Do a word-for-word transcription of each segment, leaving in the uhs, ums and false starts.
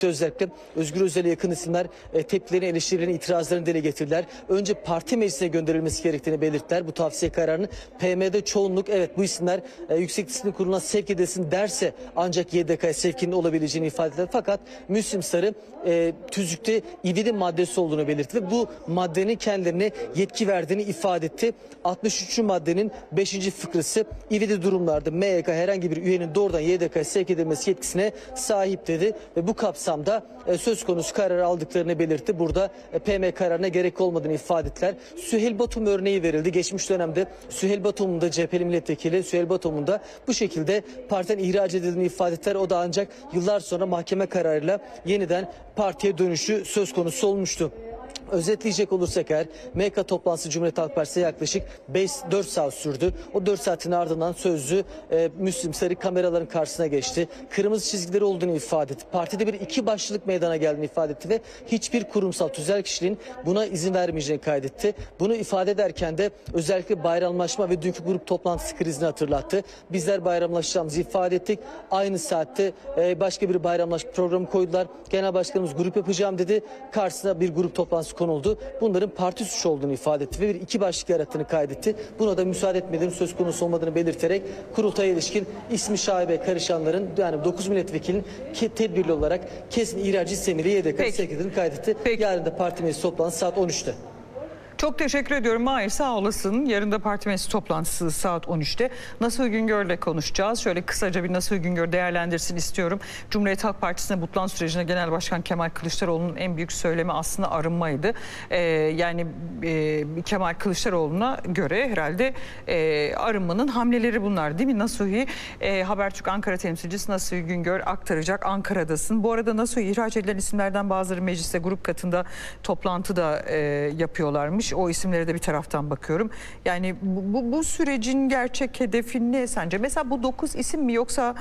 Özellikle Özgür Özel'e yakın isimler e, tepkilerini, eleştirilerini, itirazlarını dile getirdiler. Önce parti meclisine gönderilmesi gerektiğini belirttiler. Bu tavsiye kararını P M'de çoğunluk evet bu isimler e, Yüksek Disiplin Kurulu'na sevk edilsin derse ancak Y D K'ya sevkinin olabileceğini ifade ettiler. Fakat Müslim Sarı e, tüzükte ivedi maddesi olduğunu belirtti ve bu maddenin kendilerine yetki verdiğini ifade etti. altmış üçüncü maddenin beşinci fıkrası ivedi durumlarda M Y K herhangi bir üyenin doğrudan Y D K'ya sevk edilmesi yetkisine sahip dedi ve bu kapsamda e, söz konusu kararı aldıklarını belirtti. Burada e, P M kararına gerek olmadığını ifade ettiler. Süheyl Batum örneği verildi. Geçmiş dönemde Süheyl Batum'un da C H P'li milletvekili Süheyl Batum'un da bu şekilde partiden ihraç edildiğini ifade ettiler. O da ancak yıllar sonra mahkeme kararıyla yeniden partiye dönüşü söz konusu olmuştu. Özetleyecek olursak eğer M Y K toplantısı Cumhuriyet Halk Partisi'ne yaklaşık beş dört saat sürdü. O dört saatin ardından sözcü e, Müslim Sarı kameraların karşısına geçti. Kırmızı çizgileri olduğunu ifade etti. Partide bir iki başlılık meydana geldiğini ifade etti ve hiçbir kurumsal tüzel kişiliğin buna izin vermeyeceğini kaydetti. Bunu ifade ederken de özellikle bayramlaşma ve dünkü grup toplantısı krizini hatırlattı. Bizler bayramlaşacağımızı ifade ettik. Aynı saatte e, başka bir bayramlaşma programı koydular. Genel Başkanımız grup yapacağım dedi. Karşısına bir grup toplantısı konuldu. Bunların parti suçu olduğunu ifade etti ve bir iki başlık yarattığını kaydetti. Buna da müsaade etmediğini, söz konusu olmadığını belirterek kurultaya ilişkin ismi şaibe karışanların yani dokuz milletvekilinin tedbirli olarak kesin ihracı istemiyle Y D K'ya sevk edildiğini kaydetti. Peki. Yarın da parti meclisi toplantısı saat on üçte. Çok teşekkür ediyorum Mahir, sağ olasın. Yarın da parti meclisi toplantısı saat on üçte. Nasuh Güngör'le konuşacağız. Şöyle kısaca bir Nasuh Güngör değerlendirsin istiyorum. Cumhuriyet Halk Partisi'ne butlan sürecine Genel Başkan Kemal Kılıçdaroğlu'nun en büyük söylemi aslında arınmaydı. Ee, yani e, Kemal Kılıçdaroğlu'na göre herhalde e, arınmanın hamleleri bunlar değil mi Nasuh'i? E, Habertürk Ankara temsilcisi Nasuh Güngör aktaracak. Ankara'dasın. Bu arada Nasuh'i ihraç edilen isimlerden bazıları mecliste grup katında toplantıda e, yapıyorlarmış. O isimlere de bir taraftan bakıyorum. Yani bu, bu, bu sürecin gerçek hedefi ne sence? Mesela bu dokuz isim mi yoksa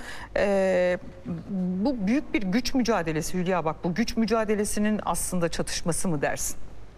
e, bu büyük bir güç mücadelesi Hülya, bak bu güç mücadelesinin aslında çatışması mı dersin?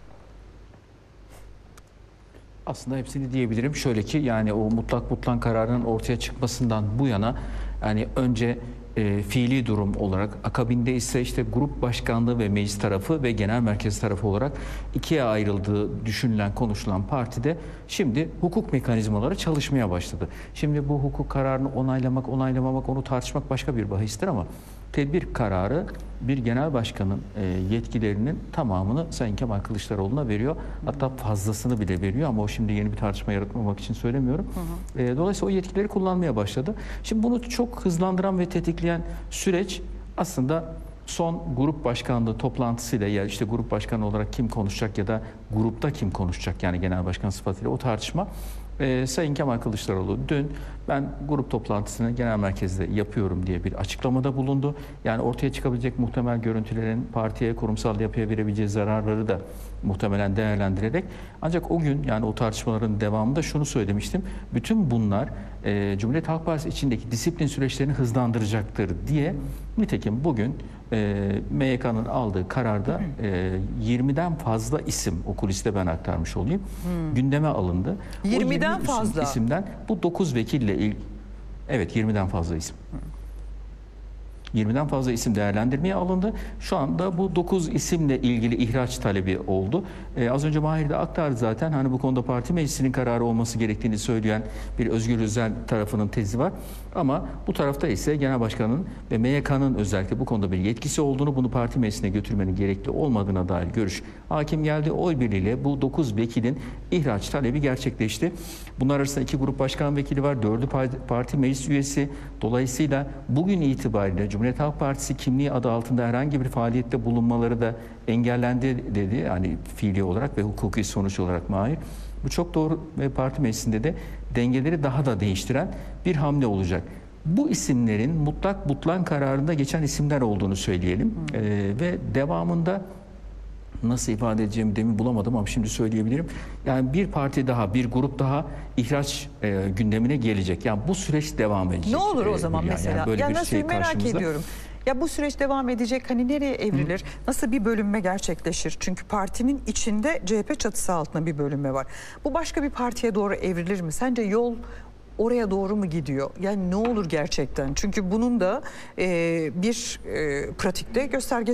Aslında hepsini diyebilirim. Şöyle ki yani o mutlak butlan kararının ortaya çıkmasından bu yana yani önce E, fiili durum olarak akabinde ise işte grup başkanlığı ve meclis tarafı ve genel merkez tarafı olarak ikiye ayrıldığı düşünülen konuşulan partide şimdi hukuk mekanizmaları çalışmaya başladı. Şimdi bu hukuk kararını onaylamak onaylamamak onu tartışmak başka bir bahistir ama tedbir kararı bir genel başkanın e, yetkilerinin tamamını Sayın Kemal Kılıçdaroğlu'na veriyor. Hatta fazlasını bile veriyor ama o şimdi yeni bir tartışma yaratmamak için söylemiyorum. Hı hı. E, dolayısıyla o yetkileri kullanmaya başladı. Şimdi bunu çok hızlandıran ve tetikleyen süreç aslında son grup başkanlığı toplantısıyla ya işte grup başkanı olarak kim konuşacak ya da grupta kim konuşacak yani genel başkan sıfatıyla o tartışma. Ee, Sayın Kemal Kılıçdaroğlu dün ben grup toplantısını genel merkezde yapıyorum diye bir açıklamada bulundu. Yani ortaya çıkabilecek muhtemel görüntülerin partiye, kurumsal yapıya verebileceği zararları da muhtemelen değerlendirerek ancak o gün yani o tartışmaların devamında şunu söylemiştim. Bütün bunlar e, Cumhuriyet Halk Partisi içindeki disiplin süreçlerini hızlandıracaktır diye nitekim bugün e, M Y K'nın aldığı kararda e, yirmiden fazla isim o kuliste ben aktarmış olayım hmm. gündeme alındı. yirmiden fazla isimden bu dokuz vekille ilgili evet yirmiden fazla isim. Hmm. yirmiden fazla isim değerlendirmeye alındı. Şu anda bu dokuz isimle ilgili ihraç talebi oldu. Ee, az önce Mahir de aktardı zaten. Hani bu konuda parti meclisinin kararı olması gerektiğini söyleyen bir Özgür Özel tarafının tezi var. Ama bu tarafta ise Genel Başkan'ın ve M Y K'nın özellikle bu konuda bir yetkisi olduğunu, bunu parti meclisine götürmenin gerekli olmadığına dair görüş hakim geldi. Oy birliğiyle bu dokuz vekilin ihraç talebi gerçekleşti. Bunlar arasında iki grup başkan vekili var. Dördü parti meclis üyesi. Dolayısıyla bugün itibariyle Cumhuriyet Halk Partisi kimliği adı altında herhangi bir faaliyette bulunmaları da engellendi dedi. Yani fiili olarak ve hukuki sonuç olarak Mahir. Bu çok doğru ve parti meclisinde de dengeleri daha da değiştiren bir hamle olacak. Bu isimlerin mutlak butlan kararında geçen isimler olduğunu söyleyelim. Hmm. Ee, ve devamında nasıl ifade edeceğimi demin bulamadım ama şimdi söyleyebilirim. Yani bir parti daha, bir grup daha ihraç e, gündemine gelecek. Yani bu süreç devam edecek. Ne olur o e, zaman yani mesela? Yani böyle ya bir nasıl şey merak karşımızda. ediyorum. Ya bu süreç devam edecek, hani nereye evrilir? Hı. Nasıl bir bölünme gerçekleşir? Çünkü partinin içinde C H P çatısı altında bir bölünme var. Bu başka bir partiye doğru evrilir mi? Sence yol oraya doğru mu gidiyor? Yani ne olur gerçekten? Çünkü bunun da e, bir e, pratikte göstergesi